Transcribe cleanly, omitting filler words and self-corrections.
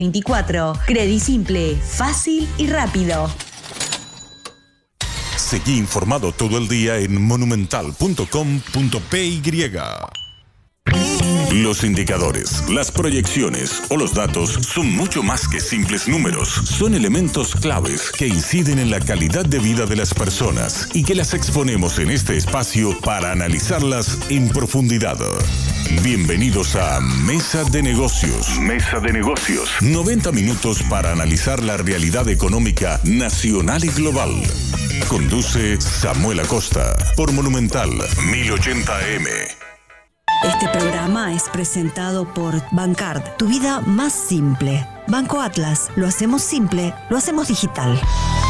24. Credi Simple, fácil y rápido. Seguí informado todo el día en monumental.com.py. Los indicadores, las proyecciones o los datos son mucho más que simples números. Son elementos claves que inciden en la calidad de vida de las personas y que las exponemos en este espacio para analizarlas en profundidad. Bienvenidos a Mesa de Negocios. Mesa de Negocios. 90 minutos para analizar la realidad económica nacional y global. Conduce Samuel Acosta por Monumental 1080 AM. Este programa es presentado por Bancard, tu vida más simple. Banco Atlas, lo hacemos simple, lo hacemos digital.